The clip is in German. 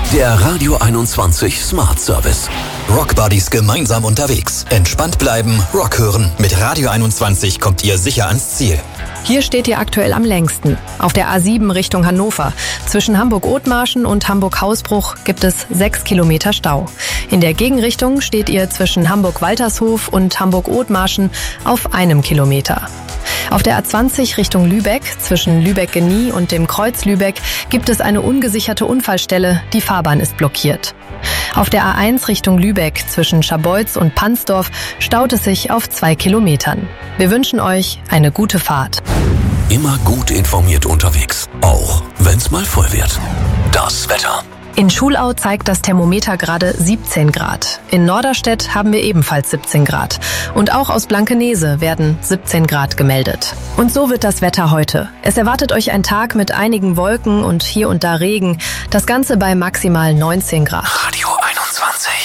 Der Radio 21 Smart Service. Rockbuddies gemeinsam unterwegs. Entspannt bleiben, Rock hören. Mit Radio 21 kommt ihr sicher ans Ziel. Hier steht ihr aktuell am längsten. Auf der A7 Richtung Hannover. Zwischen Hamburg-Othmarschen und Hamburg-Hausbruch gibt es 6 Kilometer Stau. In der Gegenrichtung steht ihr zwischen Hamburg-Waltershof und Hamburg-Othmarschen auf 1 Kilometer. Auf der A20 Richtung Lübeck, zwischen Lübeck-Genie und dem Kreuz Lübeck, gibt es eine ungesicherte Unfallstelle. Die Fahrbahn ist blockiert. Auf der A1 Richtung Lübeck, zwischen Scharbeutz und Pansdorf, staut es sich auf 2 Kilometern. Wir wünschen euch eine gute Fahrt. Immer gut informiert unterwegs, auch wenn's mal voll wird. Das Wetter. In Schulau zeigt das Thermometer gerade 17 Grad. In Norderstedt haben wir ebenfalls 17 Grad. Und auch aus Blankenese werden 17 Grad gemeldet. Und so wird das Wetter heute. Es erwartet euch ein Tag mit einigen Wolken und hier und da Regen. Das Ganze bei maximal 19 Grad. Radio 21.